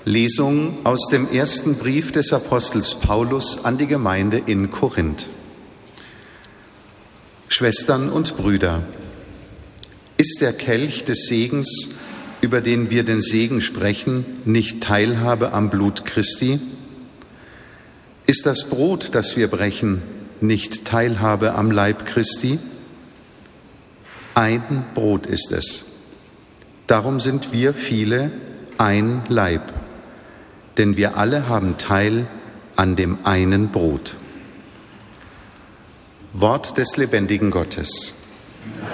Lesung aus dem ersten Brief des Apostels Paulus an die Gemeinde in Korinth. Schwestern und Brüder, ist der Kelch des Segens, über den wir den Segen sprechen, nicht Teilhabe am Blut Christi? Ist das Brot, das wir brechen, nicht Teilhabe am Leib Christi? Ein Brot ist es. Darum sind wir viele ein Leib, denn wir alle haben Teil an dem einen Brot. Wort des lebendigen Gottes.